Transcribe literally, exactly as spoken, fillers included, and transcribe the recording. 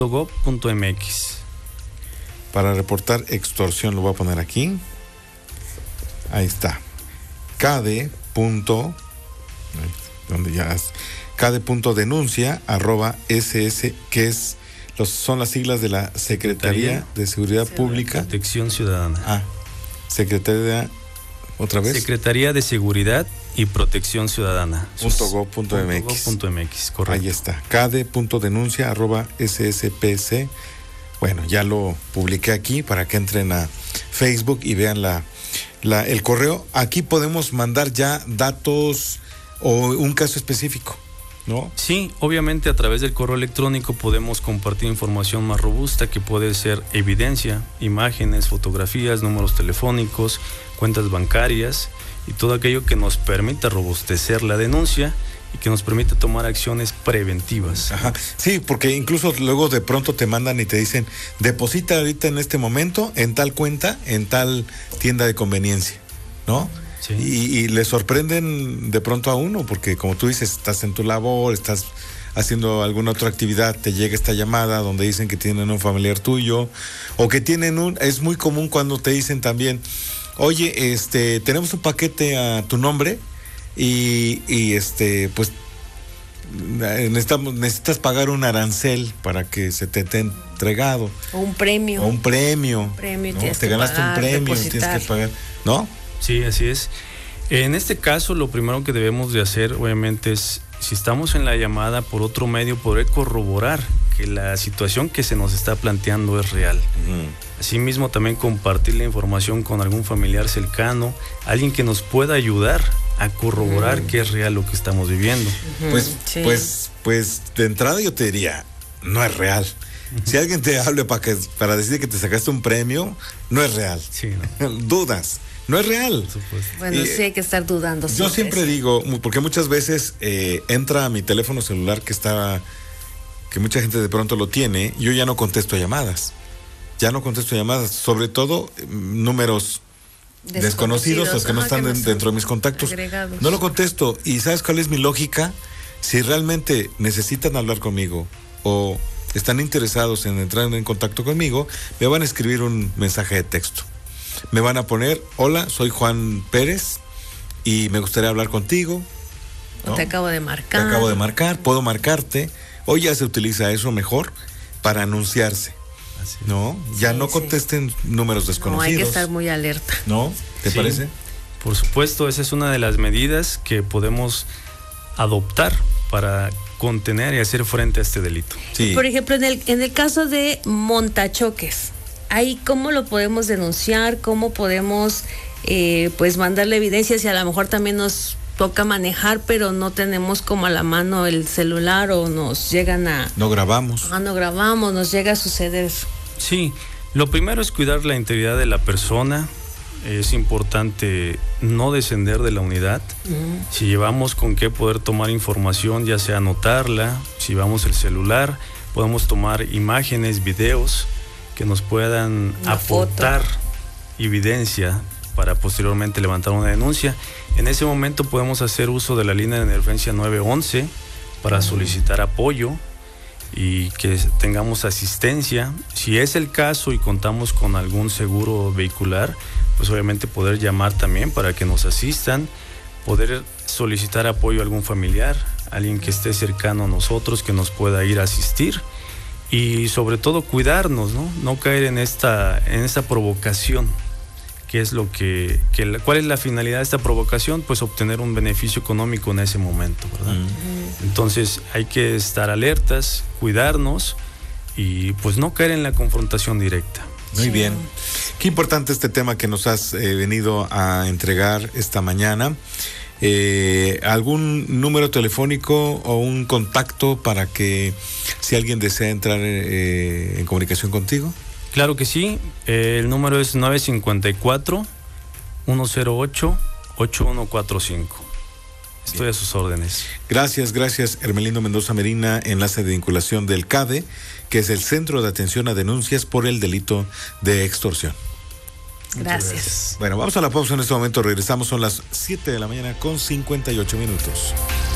gov punto m x. Para reportar extorsión lo voy a poner aquí. Ahí está. K D. Donde ya es K D punto denuncia arroba S S, que es los, son las siglas de la Secretaría de Seguridad sí, Pública. Protección Ciudadana. Ah, Secretaría, otra vez. Secretaría de Seguridad y Protección Ciudadana. Punto gov punto m x. Punto gov punto m x, correcto. Ahí está. K D punto denuncia arroba S S P C. Bueno, ya lo publiqué aquí para que entren a Facebook y vean la, la el correo. Aquí podemos mandar ya datos o un caso específico, ¿no? Sí, obviamente a través del correo electrónico podemos compartir información más robusta que puede ser evidencia, imágenes, fotografías, números telefónicos, cuentas bancarias y todo aquello que nos permita robustecer la denuncia y que nos permite tomar acciones preventivas. Ajá. Sí, porque incluso luego de pronto te mandan y te dicen, deposita ahorita en este momento en tal cuenta, en tal tienda de conveniencia, ¿no? Sí. Y, y le sorprenden de pronto a uno, porque como tú dices, estás en tu labor, estás haciendo alguna otra actividad, te llega esta llamada donde dicen que tienen un familiar tuyo, o que tienen un, es muy común cuando te dicen también, oye, este, tenemos un paquete a tu nombre, y, y este, pues necesitamos, necesitas pagar un arancel para que se te esté entregado. O un premio. O un premio. premio ¿no? tienes Te que ganaste pagar, un premio, depositar. tienes que pagar, ¿no? Sí, así es. En este caso, lo primero que debemos de hacer, obviamente, es, si estamos en la llamada por otro medio, poder corroborar que la situación que se nos está planteando es real. Uh-huh. Asimismo, también compartir la información con algún familiar cercano, alguien que nos pueda ayudar a corroborar uh-huh. que es real lo que estamos viviendo. Uh-huh. Pues, sí. pues, pues, de entrada yo te diría, no es real. Uh-huh. Si alguien te habla para, que, para decir que te sacaste un premio, no es real. Sí, ¿no? Dudas. No es real. Bueno, y, sí hay que estar dudando. Yo siempre digo, porque muchas veces eh, entra a mi teléfono celular que está, que mucha gente de pronto lo tiene, yo ya no contesto llamadas. Ya no contesto llamadas, sobre todo números desconocidos, desconocidos los que no están que no en, dentro de mis contactos. Agregados. No lo contesto. ¿Y sabes cuál es mi lógica? Si realmente necesitan hablar conmigo o están interesados en entrar en contacto conmigo, me van a escribir un mensaje de texto. Me van a poner, hola, soy Juan Pérez y me gustaría hablar contigo. ¿No? Te acabo de marcar. Te acabo de marcar, puedo marcarte. Hoy ya se utiliza eso mejor para anunciarse. Así. ¿No? Ya sí, no contesten sí. números desconocidos. No, hay que estar muy alerta. ¿No? ¿Te sí. parece? Por supuesto, esa es una de las medidas que podemos adoptar para contener y hacer frente a este delito. Sí. Por ejemplo, en el, en el caso de montachoques, ahí cómo lo podemos denunciar, cómo podemos eh, pues mandarle evidencia si a lo mejor también nos toca manejar, pero no tenemos como a la mano el celular o nos llegan a... No grabamos. Ah, no grabamos, nos llega a suceder. Sí, lo primero es cuidar la integridad de la persona. Es importante no descender de la unidad. Uh-huh. Si llevamos con qué poder tomar información, ya sea anotarla, si llevamos el celular, podemos tomar imágenes, videos que nos puedan una aportar foto. Evidencia para posteriormente levantar una denuncia. En ese momento podemos hacer uso de la línea de emergencia nueve once para solicitar apoyo y que tengamos asistencia. Si es el caso y contamos con algún seguro vehicular, pues obviamente poder llamar también para que nos asistan, poder solicitar apoyo a algún familiar, alguien que esté cercano a nosotros, que nos pueda ir a asistir. Y sobre todo cuidarnos, ¿no? No caer en esta, en esta provocación. ¿Qué es lo que, que la, cuál es la finalidad de esta provocación? Pues obtener un beneficio económico en ese momento, ¿verdad? Mm. Entonces hay que estar alertas, cuidarnos y pues no caer en la confrontación directa. Muy sí. bien. Qué importante este tema que nos has eh, venido a entregar esta mañana. Eh, ¿Algún número telefónico o un contacto para que si alguien desea entrar eh, en comunicación contigo? Claro que sí, eh, el número es nueve cinco cuatro, uno cero ocho, ocho uno cuatro cinco. Estoy Bien. a sus órdenes. Gracias, gracias Hermelinda Mendoza Medina, enlace de vinculación del C A D E, que es el Centro de Atención a Denuncias por el Delito de Extorsión. Gracias. gracias. Bueno, vamos a la pausa en este momento, regresamos, son las siete de la mañana con cincuenta y ocho minutos.